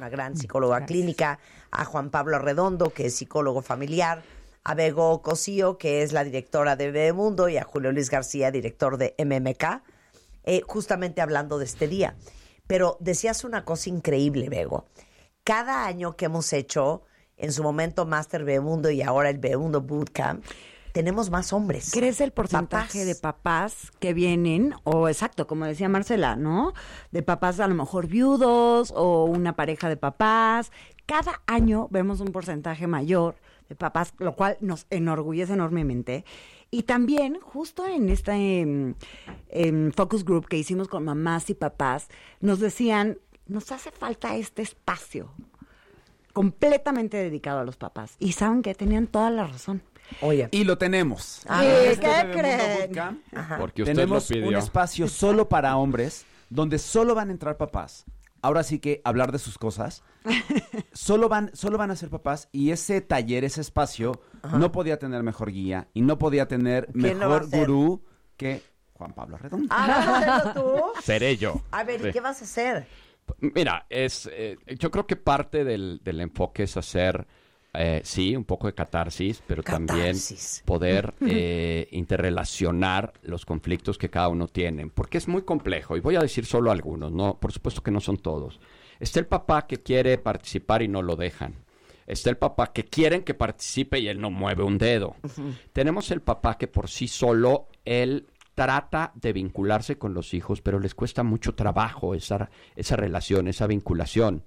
una gran psicóloga clínica, a Juan Pablo Arredondo, que es psicólogo familiar, a Bego Cosío, que es la directora de Bebemundo, y a Julio Luis García, director de MMK, justamente hablando de este día. Pero decías una cosa increíble, Bego. Cada año que hemos hecho, en su momento Master Bebemundo y ahora el Bebemundo Bootcamp, tenemos más hombres. Crece el porcentaje de papás que vienen, o exacto, como decía Marcela, ¿no? De papás a lo mejor viudos o una pareja de papás. Cada año vemos un porcentaje mayor de papás, lo cual nos enorgullece enormemente. Y también, justo en este focus group que hicimos con mamás y papás, nos decían, nos hace falta este espacio completamente dedicado a los papás. Y saben que tenían toda la razón. Oye. Y lo tenemos. ¿Qué creen? Porque usted tenemos lo pidió. un espacio solo para hombres, donde solo van a entrar papás. Ahora sí que hablar de sus cosas. Solo van a ser papás, y ese taller, ese espacio, no podía tener mejor guía y no podía tener mejor gurú que Juan Pablo Arredondo. ¿Vas a hacerlo tú? Seré yo. A ver, ¿y qué vas a hacer? Mira, yo creo que parte del enfoque es hacer, sí, un poco de catarsis, pero también poder interrelacionar los conflictos que cada uno tiene, porque es muy complejo, y voy a decir solo algunos, no, por supuesto que no son todos. Está el papá que quiere participar y no lo dejan. Está el papá que quieren que participe y él no mueve un dedo. Tenemos el papá que por sí solo, él trata de vincularse con los hijos, pero les cuesta mucho trabajo esa relación, esa vinculación.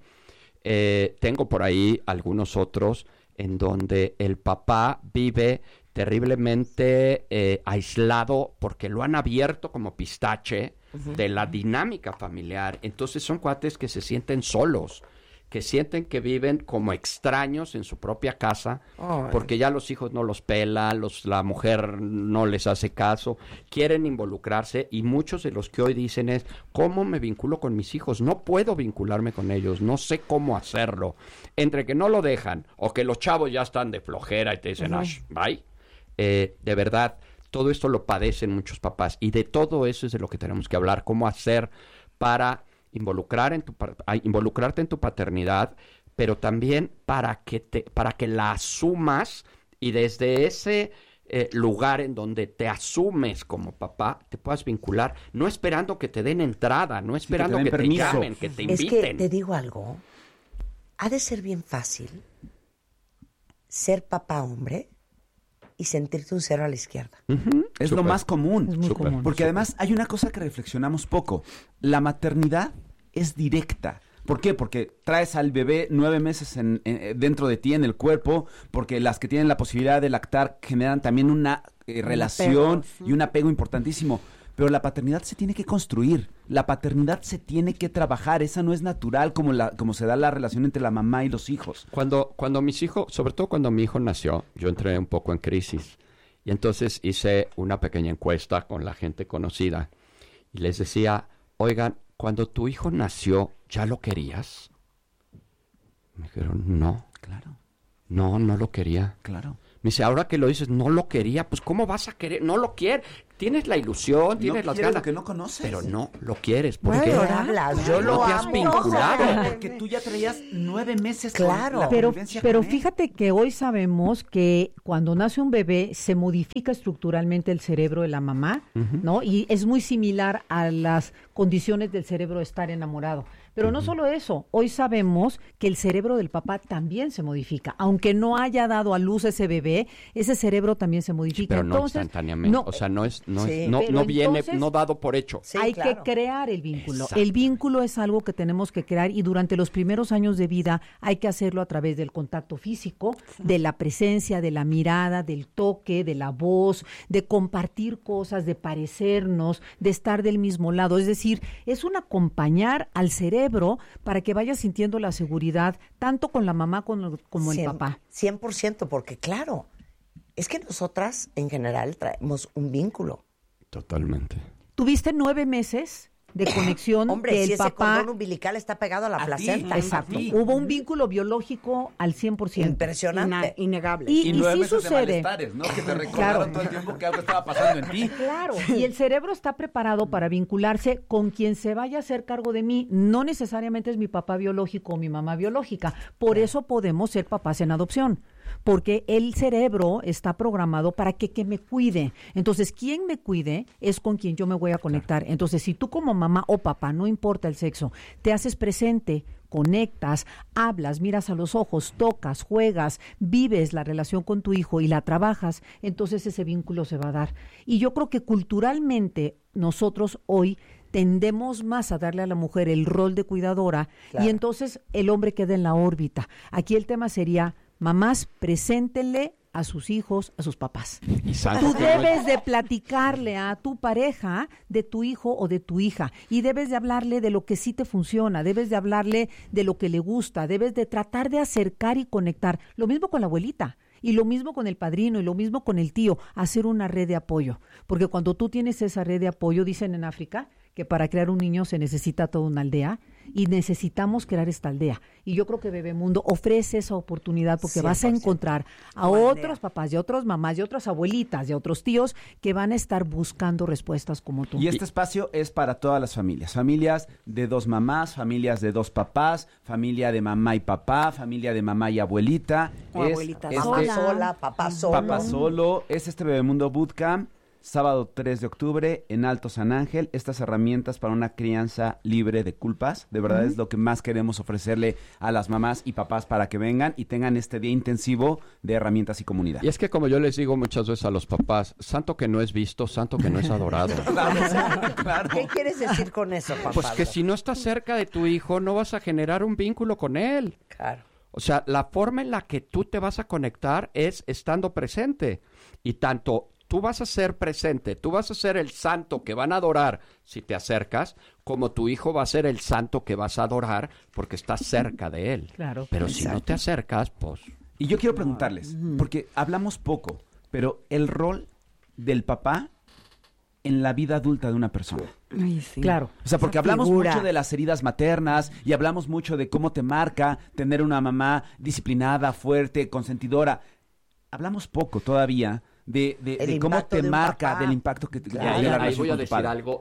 Tengo por ahí algunos otros en donde el papá vive terriblemente aislado porque lo han abierto como pistache de la dinámica familiar. Entonces son cuates que se sienten solos, que sienten que viven como extraños en su propia casa, porque ya los hijos no los pela, la mujer no les hace caso, quieren involucrarse, y muchos de los que hoy dicen es, ¿cómo me vinculo con mis hijos? No puedo vincularme con ellos, no sé cómo hacerlo. Entre que no lo dejan, o que los chavos ya están de flojera y te dicen, bye, de verdad, todo esto lo padecen muchos papás, y de todo eso es de lo que tenemos que hablar, cómo hacer para involucrarte en tu paternidad, pero también para que la asumas, y desde ese lugar en donde te asumes como papá, te puedas vincular, no esperando que te den entrada, no esperando que te llamen, que te inviten. Es que te digo algo, ha de ser bien fácil ser papá hombre y sentirte un cero a la izquierda. Es lo más común. Es muy común. Porque además hay una cosa que reflexionamos poco. La maternidad es directa. ¿Por qué? Porque traes al bebé 9 meses dentro de ti, en el cuerpo, porque las que tienen la posibilidad de lactar generan también una relación y un apego importantísimo. Pero la paternidad se tiene que construir, la paternidad se tiene que trabajar, esa no es natural como se da la relación entre la mamá y los hijos. Cuando mis hijos, sobre todo cuando mi hijo nació, yo entré un poco en crisis, y entonces hice una pequeña encuesta con la gente conocida, y les decía, oigan, cuando tu hijo nació, ¿ya lo querías? Me dijeron, no. Claro. No lo quería. Claro. Me dice, ahora que lo dices, no lo quería, pues ¿cómo vas a querer? No lo quieres. Tienes la ilusión, tienes las ganas. Lo que no conoces. Pero no lo quieres. ¿Por Bueno, qué? hablas, yo no lo te has amo. vinculado. Porque tú ya traías 9 meses Claro. con la Pero convivencia con él. fíjate que hoy sabemos que cuando nace un bebé se modifica estructuralmente el cerebro de la mamá, ¿no? Y es muy similar a las condiciones del cerebro de estar enamorado. Pero no solo eso, hoy sabemos que el cerebro del papá también se modifica. Aunque no haya dado a luz ese bebé, ese cerebro también se modifica. Pero no Entonces, instantáneamente. O sea, no pero viene, entonces, no dado por hecho. Sí, hay claro. que crear el vínculo. Exacto. El vínculo es algo que tenemos que crear, y durante los primeros años de vida hay que hacerlo a través del contacto físico, de la presencia, de la mirada, del toque, de la voz, de compartir cosas, de parecernos, de estar del mismo lado. Es decir, es un acompañar al cerebro para que vaya sintiendo la seguridad tanto con la mamá como el papá. 100%, porque claro, es que nosotras en general traemos un vínculo. Totalmente. Tuviste 9 meses de conexión Hombre, que si el ese papá... cordón umbilical está pegado a la placenta. Exacto. Sí. Hubo un vínculo biológico al 100%. Impresionante. Innegable. Y 9 sí meses de sucede. malestares, ¿no? Que te recordaron todo el tiempo que algo estaba pasando en ti. Claro, y el cerebro está preparado para vincularse con quien se vaya a hacer cargo de mí. No necesariamente es mi papá biológico o mi mamá biológica. Por eso podemos ser papás en adopción. Porque el cerebro está programado para que me cuide. Entonces, quien me cuide es con quien yo me voy a conectar. Entonces, si tú como mamá o papá, no importa el sexo, te haces presente, conectas, hablas, miras a los ojos, tocas, juegas, vives la relación con tu hijo y la trabajas, entonces ese vínculo se va a dar. Y yo creo que culturalmente nosotros hoy tendemos más a darle a la mujer el rol de cuidadora y entonces el hombre queda en la órbita. Aquí el tema sería, mamás, preséntenle a sus hijos, a sus papás. Tú debes de platicarle a tu pareja de tu hijo o de tu hija y debes de hablarle de lo que sí te funciona, debes de hablarle de lo que le gusta, debes de tratar de acercar y conectar. Lo mismo con la abuelita. Y lo mismo con el padrino y lo mismo con el tío, hacer una red de apoyo. Porque cuando tú tienes esa red de apoyo, dicen en África que para crear un niño se necesita toda una aldea y necesitamos crear esta aldea. Y yo creo que Bebemundo ofrece esa oportunidad porque 100%. vas a encontrar a otros papás, y a otras mamás, y a otras abuelitas, y a otros tíos que van a estar buscando respuestas como tú. Y este espacio es para todas las familias. Familias de 2 mamás, familias de 2 papás, familia de mamá y papá, familia de mamá y abuelita. O abuelita Mamá sola, papá solo. Papá solo. Es este Bebemundo Bootcamp, sábado 3 de octubre en Alto San Ángel. Estas herramientas para una crianza libre de culpas. De verdad es lo que más queremos ofrecerle a las mamás y papás para que vengan y tengan este día intensivo de herramientas y comunidad. Y es que como yo les digo muchas veces a los papás, santo que no es visto, santo que no es adorado. Claro. ¿Qué quieres decir con eso, Juan Pues Pablo? que si no estás cerca de tu hijo, no vas a generar un vínculo con él. Claro. O sea, la forma en la que tú te vas a conectar es estando presente. Y tanto tú vas a ser presente, tú vas a ser el santo que van a adorar si te acercas, como tu hijo va a ser el santo que vas a adorar porque estás cerca de él. Claro. Pero si no te acercas, pues... Y yo quiero preguntarles, porque hablamos poco, pero el rol del papá en la vida adulta de una persona. Ay, sí. Claro. O sea, porque Esa hablamos figura. mucho de las heridas maternas y hablamos mucho de cómo te marca tener una mamá disciplinada, fuerte, consentidora. Hablamos poco todavía de cómo impacto te de un marca, papá. del impacto que Claro. Y ahí, tiene la ahí relación voy a con tu decir padre. algo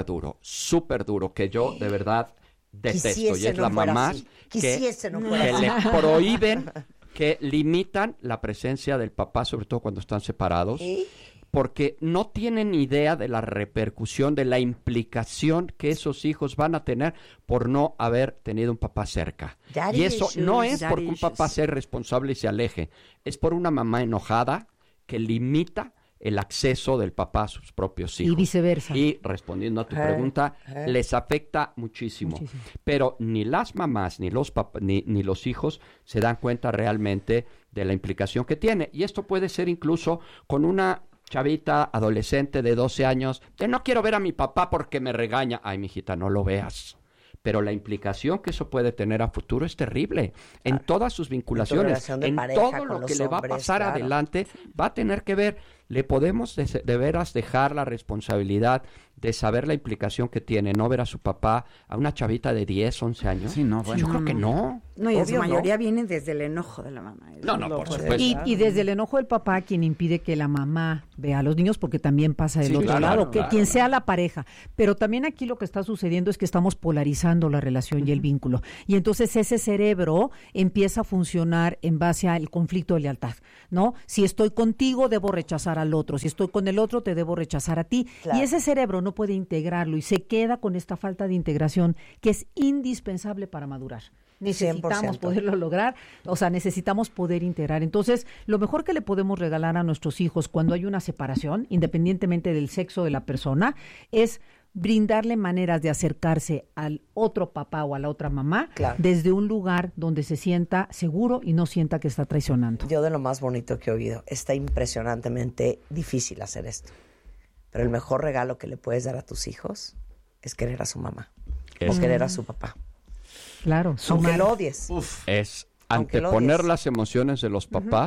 súper duro, que yo de verdad detesto. Y Quisiese es la no fuera mamá así. que Quisiese no fuera así. le prohíben, que limitan la presencia del papá, sobre todo cuando están separados. ¿Y? Porque no tienen idea de la repercusión, de la implicación que esos hijos van a tener por no haber tenido un papá cerca. Daddy Y eso issues, no es daddy porque un papá issues. sea irresponsable y se aleje, es por una mamá enojada que limita el acceso del papá a sus propios hijos. Y viceversa. Y respondiendo a tu pregunta, les afecta muchísimo. Pero ni las mamás ni los ni los hijos se dan cuenta realmente de la implicación que tiene. Y esto puede ser incluso con una chavita adolescente de 12 años, que no quiero ver a mi papá porque me regaña. Ay, mijita, no lo veas. Pero la implicación que eso puede tener a futuro es terrible. En todas sus vinculaciones, relación de en pareja todo con lo que los le va a hombres, pasar claro. adelante, va a tener que ver. Le podemos de veras dejar la responsabilidad de saber la implicación que tiene no ver a su papá, a una chavita de 10, 11 años. Sí, no, bueno. Yo creo que no. No, y en su Obvio, ¿no? mayoría viene desde el enojo de la mamá. No, no, por supuesto. Y desde el enojo del papá, quien impide que la mamá vea a los niños, porque también pasa del Sí, otro claro, lado, que claro, quien claro. sea la pareja. Pero también aquí lo que está sucediendo es que estamos polarizando la relación y el vínculo. Y entonces ese cerebro empieza a funcionar en base al conflicto de lealtad, ¿no? Si estoy contigo, debo rechazar al otro. Si estoy con el otro, te debo rechazar a ti. Claro. Y ese cerebro no puede integrarlo y se queda con esta falta de integración que es indispensable para madurar. Necesitamos 100%. poderlo lograr, o sea, necesitamos poder integrar. Entonces, lo mejor que le podemos regalar a nuestros hijos cuando hay una separación, independientemente del sexo de la persona, es brindarle maneras de acercarse al otro papá o a la otra mamá Claro. desde un lugar donde se sienta seguro y no sienta que está traicionando. Yo de lo más bonito que he oído, está impresionantemente difícil hacer esto. Pero el mejor regalo que le puedes dar a tus hijos es querer a su mamá o querer a su papá. Claro, Aunque sumar. lo odies. Es Aunque lo anteponer odies. las emociones de los papás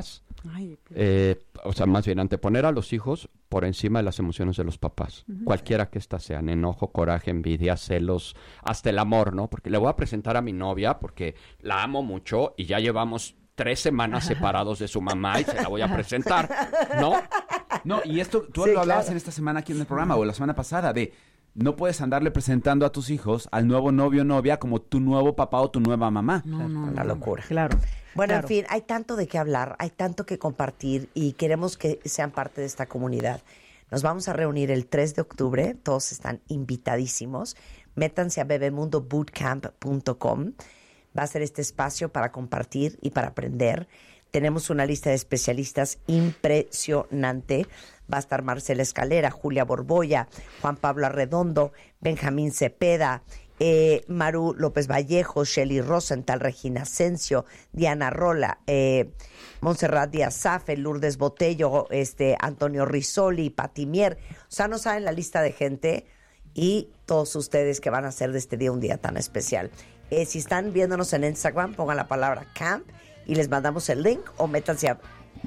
O sea, más bien anteponer a los hijos por encima de las emociones de los papás. Cualquiera que éstas sean, enojo, coraje, envidia, celos, hasta el amor, ¿no? Porque le voy a presentar a mi novia porque la amo mucho y ya llevamos 3 semanas separados de su mamá y se la voy a presentar, ¿no? No, y esto tú lo hablabas en esta semana aquí en el programa o la semana pasada de no puedes andarle presentando a tus hijos al nuevo novio o novia como tu nuevo papá o tu nueva mamá. Una locura. Claro. Bueno, claro. En fin, hay tanto de qué hablar, hay tanto que compartir y queremos que sean parte de esta comunidad. Nos vamos a reunir el 3 de octubre, todos están invitadísimos. Métanse a bebemundobootcamp.com. Va a ser este espacio para compartir y para aprender. Tenemos una lista de especialistas impresionante. Va a estar Marcela Escalera, Julia Borboya, Juan Pablo Arredondo, Benjamín Cepeda, Maru López Vallejo, Shelly Rosenthal, Regina Asensio, Diana Rola, Montserrat Díaz Safe, Lourdes Botello, Antonio Risoli, Pati Mier. O sea, no saben la lista de gente y todos ustedes que van a hacer de este día un día tan especial. Si están viéndonos en Instagram, pongan la palabra camp y les mandamos el link o métanse a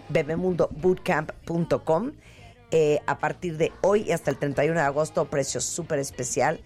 bebemundobootcamp.com. A partir de hoy y hasta el 31 de agosto, precio súper especial,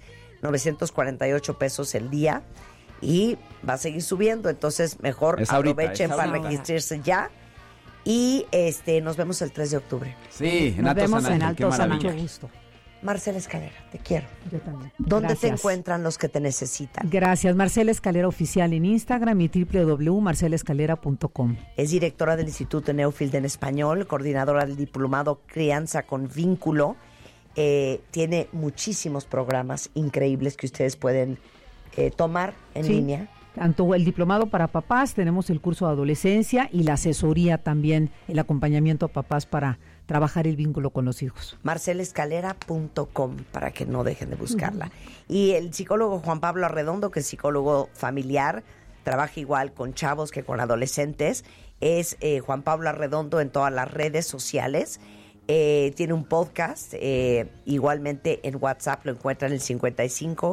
948 pesos el día y va a seguir subiendo, entonces mejor aprovechen para registrarse ya y nos vemos el 3 de octubre. Sí, nos vemos en Alto San Ángel. Mucho gusto. Marcela Escalera, te quiero. Yo también. ¿Dónde Gracias. te encuentran los que te necesitan? Gracias. Marcela Escalera Oficial en Instagram y www.marcelaescalera.com. Es directora del Instituto Neofield en Español, coordinadora del diplomado Crianza con Vínculo. Tiene muchísimos programas increíbles que ustedes pueden tomar en línea. Tanto el diplomado para papás, tenemos el curso de adolescencia y la asesoría también, el acompañamiento a papás para trabajar el vínculo con los hijos. marcelaescalera.com para que no dejen de buscarla. Y el psicólogo Juan Pablo Arredondo, que es psicólogo familiar, trabaja igual con chavos que con adolescentes. Es Juan Pablo Arredondo en todas las redes sociales. Tiene un podcast, igualmente en WhatsApp lo encuentran en el 55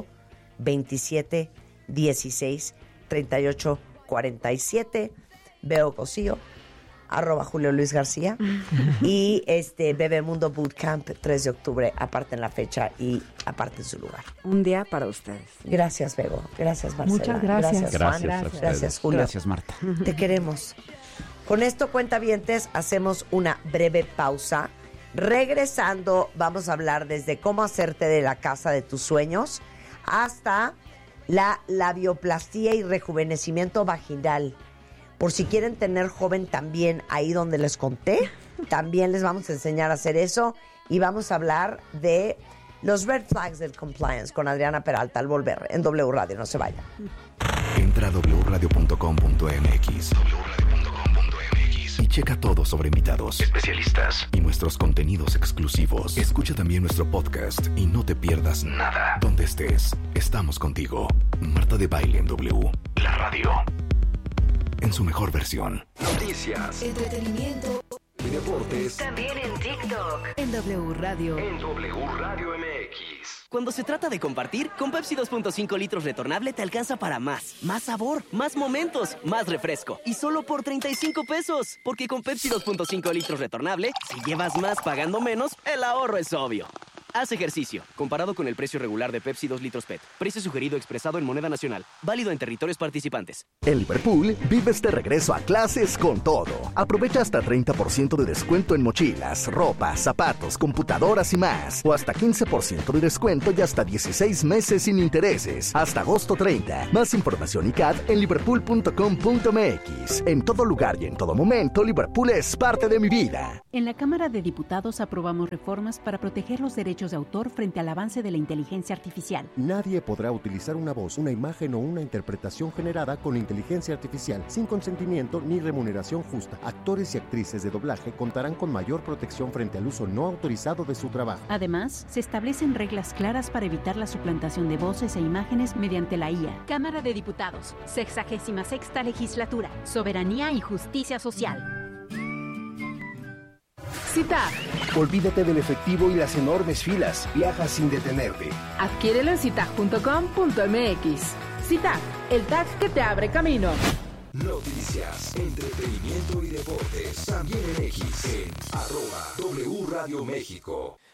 27 16 38 47. Veo Cosío, @Julio Luis García y Bebemundo Bootcamp 3 de octubre, aparten la fecha y aparten su lugar. Un día para ustedes. Gracias, Bego. Gracias, Marcela. Muchas gracias. Juan. Gracias, Julio. Gracias, Marta. Te queremos. Con esto, cuentavientes, hacemos una breve pausa. Regresando, vamos a hablar desde cómo hacerte de la casa de tus sueños hasta la labioplastía y rejuvenecimiento vaginal. Por si quieren tener joven también ahí donde les conté, también les vamos a enseñar a hacer eso y vamos a hablar de los red flags del compliance con Adriana Peralta al volver en W Radio. No se vayan. Entra a wradio.com.mx y checa todo sobre invitados, especialistas y nuestros contenidos exclusivos. Escucha también nuestro podcast y no te pierdas nada. Donde estés, estamos contigo. Marta de Baile en W, la radio en su mejor versión. Noticias, entretenimiento y deportes. También en TikTok. En W Radio. En W Radio MX. Cuando se trata de compartir, con Pepsi 2.5 litros retornable te alcanza para más. Más sabor, más momentos, más refresco. Y solo por 35 pesos. Porque con Pepsi 2.5 litros retornable, si llevas más pagando menos, el ahorro es obvio. Haz ejercicio. Comparado con el precio regular de Pepsi 2 litros PET. Precio sugerido expresado en moneda nacional. Válido en territorios participantes. En Liverpool, vives de regreso a clases con todo. Aprovecha hasta 30% de descuento en mochilas, ropa, zapatos, computadoras y más. O hasta 15% de descuento y hasta 16 meses sin intereses. Hasta agosto 30. Más información y CAD en liverpool.com.mx. En todo lugar y en todo momento, Liverpool es parte de mi vida. En la Cámara de Diputados aprobamos reformas para proteger los derechos de autor frente al avance de la inteligencia artificial. Nadie podrá utilizar una voz, una imagen o una interpretación generada con inteligencia artificial sin consentimiento ni remuneración justa. Actores y actrices de doblaje contarán con mayor protección frente al uso no autorizado de su trabajo. Además, se establecen reglas claras para evitar la suplantación de voces e imágenes mediante la IA. Cámara de Diputados, 66ª Legislatura, Soberanía y Justicia Social. CITAG. Olvídate del efectivo y las enormes filas. Viaja sin detenerte. Adquiérelo en citag.com.mx. CITAG, el tag que te abre camino. Noticias, entretenimiento y deportes. También en X, en @W Radio México.